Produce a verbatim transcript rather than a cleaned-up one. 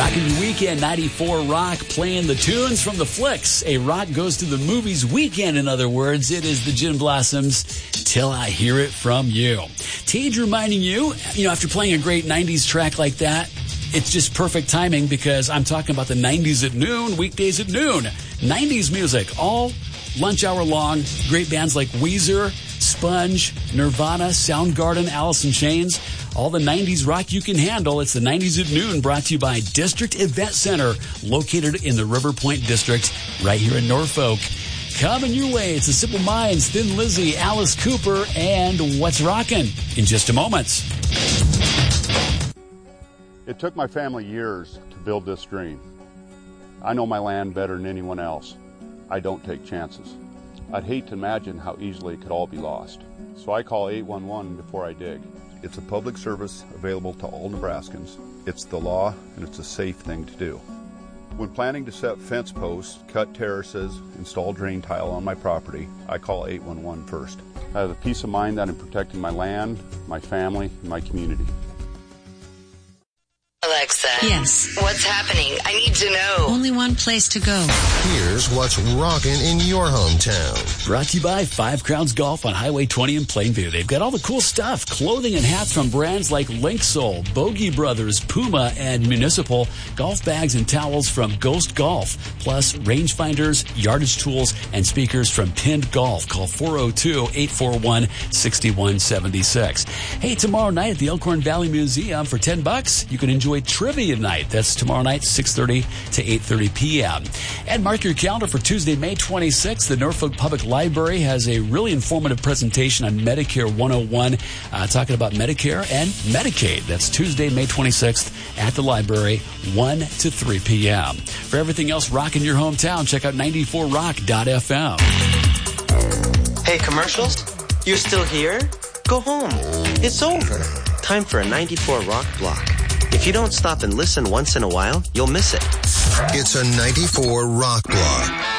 Rocking your weekend, ninety-four Rock, playing the tunes from the flicks. A rock goes to the movies weekend, in other words. It is the Gin Blossoms, Till I Hear It From You. Tage reminding you, you know, after playing a great nineties track like that, it's just perfect timing because I'm talking about the nineties at noon, weekdays at noon. nineties music, all lunch hour long. Great bands like Weezer, Sponge, Nirvana, Soundgarden, Alice in Chains. All the nineties rock you can handle. It's the nineties at noon, brought to you by District Event Center, located in the River Point District, right here in Norfolk. Coming your way, it's the Simple Minds, Thin Lizzy, Alice Cooper, and What's Rockin' in just a moment. It took my family years to build this dream. I know my land better than anyone else. I don't take chances. I'd hate to imagine how easily it could all be lost. So I call eight one one before I dig. It's a public service available to all Nebraskans. It's the law, and it's a safe thing to do. When planning to set fence posts, cut terraces, install drain tile on my property, I call eight one one first. I have the peace of mind that I'm protecting my land, my family, and my community. Alexa. Yes. What's happening? I need to know. Only one place to go. Here's what's rocking in your hometown. Brought to you by Five Crowns Golf on Highway twenty in Plainview. They've got all the cool stuff. Clothing and hats from brands like Linksole, Bogey Brothers, Puma, and Municipal. Golf bags and towels from Ghost Golf. Plus rangefinders, yardage tools, and speakers from Pinned Golf. Call four oh two, eight four one, six one seven six. Hey, tomorrow night at the Elkhorn Valley Museum for ten bucks, you can enjoy Trivia Night. That's tomorrow night, six thirty to eight thirty p.m. And mark your calendar for Tuesday, May twenty-sixth. The Norfolk Public Library has a really informative presentation on Medicare one oh one, uh, talking about Medicare and Medicaid. That's Tuesday, May twenty-sixth at the library, one to three p.m. For everything else rocking your hometown, check out ninety-four rock dot f m. Hey, commercials? You're still here? Go home. It's over. Time for a ninety-four Rock block. If you don't stop and listen once in a while, you'll miss it. It's a ninety-four Rock block.